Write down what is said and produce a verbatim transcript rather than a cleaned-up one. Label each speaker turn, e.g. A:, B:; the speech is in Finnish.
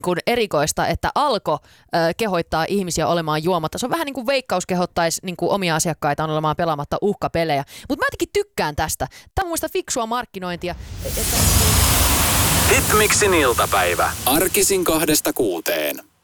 A: kun erikoista, että Alko äh, kehoittaa ihmisiä olemaan juomatta. Se on vähän niin kuin Veikkaus kehottaisi niin kuin omia asiakkaitaan olemaan pelaamatta uhkapelejä. Mutta mä jotenkin tykkään tästä. Tämä on mun mielestä fiksua markkinointia. Että...
B: Hitmixin iltapäivä. Arkisin kahdesta kuuteen.